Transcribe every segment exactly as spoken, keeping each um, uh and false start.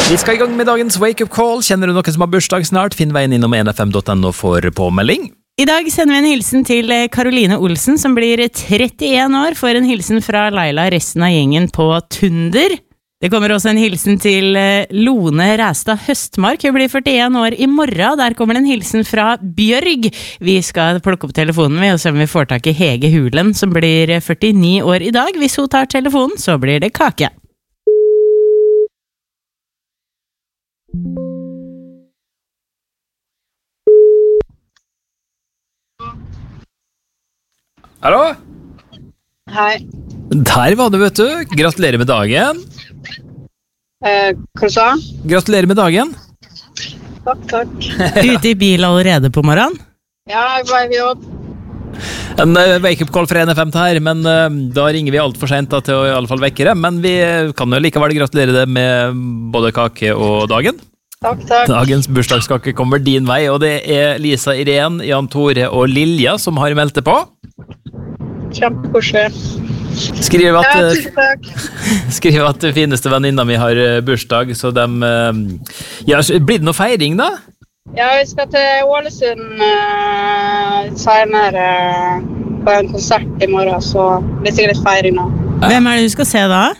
Vi skal i gang med dagens wake-up call. Kjenner du noen som har bursdag snart? Finn veien innom n f m dot n o for påmelding. I dag sender vi en hilsen til Caroline Olsen, som blir trettien år, for en hilsen fra Laila og resten av gjengen på Tunder. Det kommer også en hilsen til Lone Ræstad Høstmark. Hun blir førtien år i morgen. Der kommer det en hilsen fra Bjørg. Vi skal plukke opp telefonen ved og se om vi får tak i Hege Hulen, som blir førtini år i dag. Hvis hun tar telefonen, så blir det kake. Hallo? Hei. Der var du, vet du. Gratulerer med dagen. Eh, hva sa? Gratulerer med dagen. Takk, takk. Ute i bil allerede på morgenen? Ja, jeg var i jobb. En uh, wake-up call fra N F M her, men uh, da ringer vi alt for sent da, til å i alle fall vekke det. Men vi kan jo likevel gratulere det med både kake og dagen. Takk, takk. Dagens bursdagskake kommer din vei, og det er Lisa Irene, Jan Tore og Lilja som har meldt det på. Kjempekoselig. Skriv at, Ja, tusen takk. skriv at det fineste venninna mi har bursdag, så de... Ja, blir det noe feiring da? Ja, vi skal til Ålesund uh, senere uh, på en konsert i morgen, så det er sikkert litt feiring nå. Hvem er det du skal se da?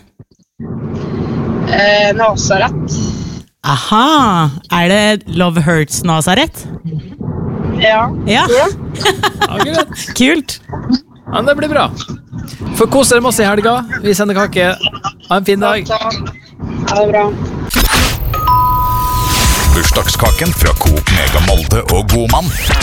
Eh, Nazaret. Aha, er det Love Hurts Nazaret? Ja. Ja, Akkurat. kult. Ja, det blir bra. Få kose dere masse i helga. Vi sender kake. Ha en fin dag. Ha det bra. Bursdagskaken fra Coop Mega Molde og Godmann.